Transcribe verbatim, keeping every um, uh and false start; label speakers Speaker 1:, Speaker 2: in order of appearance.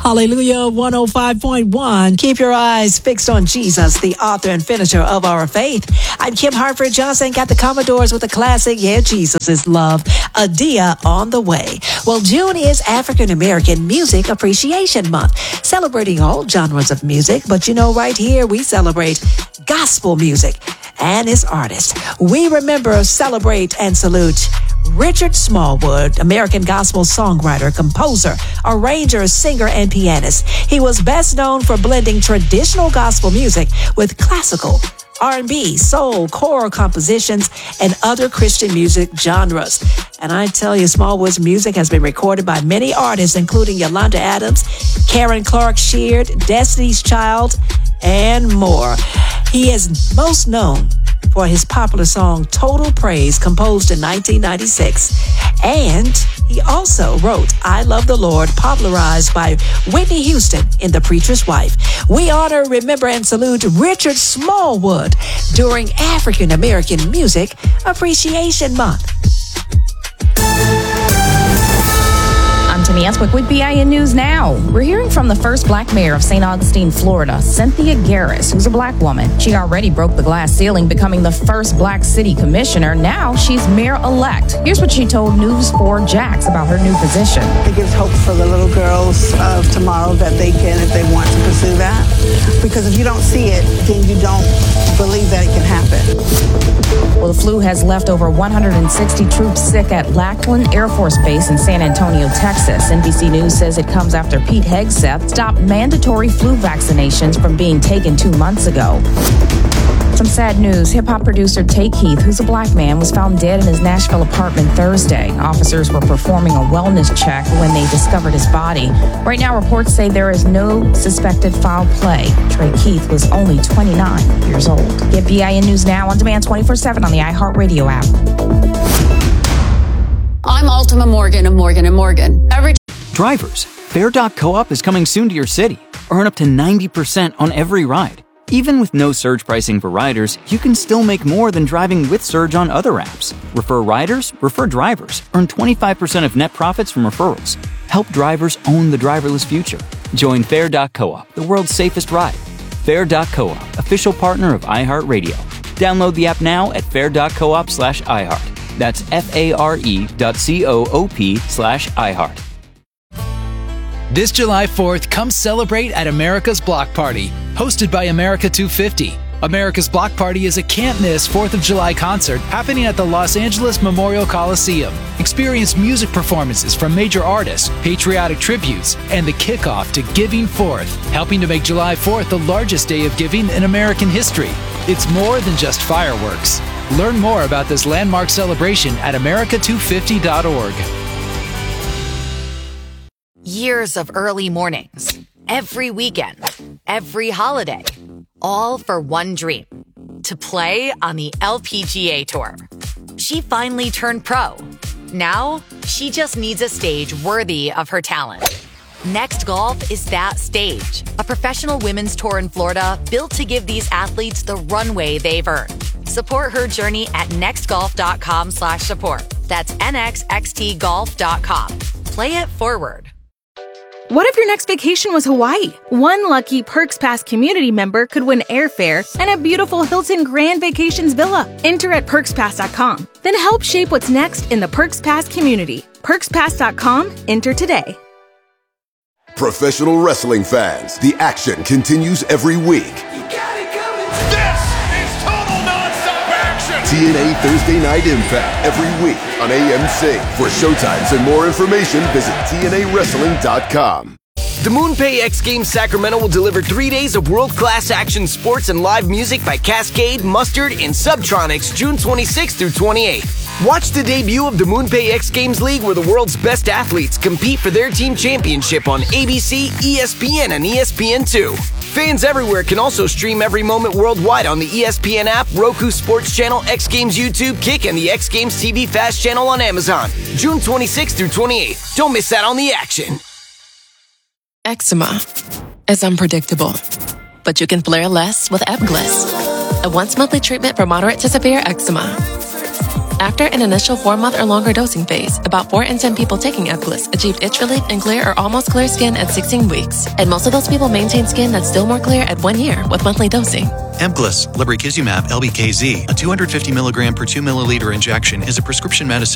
Speaker 1: Hallelujah, one oh five point one. Keep your eyes fixed on Jesus, the author and finisher of our faith. I'm Kim Hartford Johnson. Got the Commodores with the classic, Yeah, Jesus is Love. Adia on the way. Well, June is African American Music Appreciation Month, celebrating all genres of music. But you know, right here, we celebrate gospel music and its artists. We remember, celebrate, and salute Richard Smallwood, American gospel songwriter, composer, arranger, singer, and pianist. He was best known for blending traditional gospel music with classical, R and B, soul, choral compositions, and other Christian music genres. And I tell you, Smallwood's music has been recorded by many artists, including Yolanda Adams, Karen Clark Sheard, Destiny's Child, and more. He is most known for his popular song Total Praise, composed in nineteen ninety-six. And he also wrote I Love the Lord, popularized by Whitney Houston in The Preacher's Wife. We honor, remember, and salute Richard Smallwood during African American Music Appreciation Month.
Speaker 2: I'm Tammy Eswick with B I N News Now. We're hearing from the first black mayor of Saint Augustine, Florida, Cynthia Garris, who's a black woman. She already broke the glass ceiling, becoming the first black city commissioner. Now she's mayor-elect. Here's what she told News four Jax about her new position.
Speaker 3: It gives hope for the little girls of tomorrow that they can, if they want to pursue that. Because if you don't see it, then you don't believe that it can happen.
Speaker 2: Well, the flu has left over one hundred sixty troops sick at Lackland Air Force Base in San Antonio, Texas. N B C News says it comes after Pete Hegseth stopped mandatory flu vaccinations from being taken two months ago. Some sad news. Hip-hop producer Tay Keith, who's a black man, was found dead in his Nashville apartment Thursday. Officers were performing a wellness check when they discovered his body. Right now, reports say there is no suspected foul play. Trey Keith was only twenty-nine years old. Get B I N News Now on demand twenty-four seven on the iHeartRadio app.
Speaker 4: I'm Ultima Morgan of Morgan and Morgan. Every
Speaker 5: Drivers, Fair dot Co-op is coming soon to your city. Earn up to ninety percent on every ride. Even with no surge pricing for riders, you can still make more than driving with Surge on other apps. Refer riders, refer drivers. Earn twenty-five percent of net profits from referrals. Help drivers own the driverless future. Join Fair dot Co-op, the world's safest ride. Fair dot Co-op, official partner of iHeartRadio. Download the app now at fair dot coop slash iHeart. That's F-A-R-E dot C-O-O-P slash iHeart.
Speaker 6: This July fourth, come celebrate at America's Block Party, hosted by America two fifty. America's Block Party is a can't-miss fourth of July concert happening at the Los Angeles Memorial Coliseum. Experience music performances from major artists, patriotic tributes, and the kickoff to Giving Fourth, helping to make July fourth the largest day of giving in American history. It's more than just fireworks. Learn more about this landmark celebration at America two fifty dot org.
Speaker 7: Years of early mornings, every weekend, every holiday, all for one dream, to play on the L P G A Tour. She finally turned pro. Now, she just needs a stage worthy of her talent. Next Golf is that stage, a professional women's tour in Florida built to give these athletes the runway they've earned. Support her journey at nextgolf.com slash support. That's nxxtgolf dot com. Play it forward.
Speaker 8: What if your next vacation was Hawaii? One lucky Perks Pass community member could win airfare and a beautiful Hilton Grand Vacations villa. Enter at perks pass dot com. Then help shape what's next in the Perks Pass community. perks pass dot com. Enter today.
Speaker 9: Professional wrestling fans, the action continues every week.
Speaker 10: This is total nonstop action!
Speaker 9: T N A Thursday Night Impact every week on A M C. For showtimes and more information, visit T N A wrestling dot com.
Speaker 11: The MoonPay X Games Sacramento will deliver three days of world-class action sports and live music by Cascade, Mustard, and Subtronics June twenty-sixth through twenty-eighth. Watch the debut of the MoonPay X Games League, where the world's best athletes compete for their team championship on A B C, E S P N, and E S P N two. Fans everywhere can also stream every moment worldwide on the E S P N app, Roku Sports Channel, X Games YouTube, Kick, and the X Games T V Fast Channel on Amazon. June twenty-sixth through twenty-eighth. Don't miss out on the action.
Speaker 12: Eczema is unpredictable, but you can flare less with Ebglyss, a once-monthly treatment for moderate to severe eczema. After an initial four-month or longer dosing phase, about four in ten people taking Ebglyss achieved itch relief and clear or almost clear skin at sixteen weeks. And most of those people maintain skin that's still more clear at one year with monthly dosing.
Speaker 13: Ebglyss, lebrikizumab L B K Z, a two hundred fifty milligram per two milliliter injection, is a prescription medicine.